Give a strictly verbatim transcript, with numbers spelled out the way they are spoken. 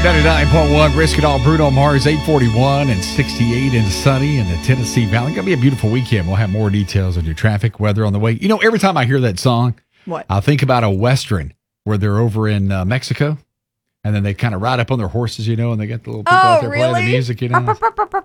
ninety-nine point one, Risk It All, Bruno Mars, eight forty-one and sixty-eight and sunny in the Tennessee Valley. Going to be a beautiful weekend. We'll have more details on your traffic, weather on the way. You know, every time I hear that song, What? I'll think about a Western where they're over in uh, Mexico, and then they kind of ride up on their horses, you know, and they got the little people Oh, out there playing really? the music, you know.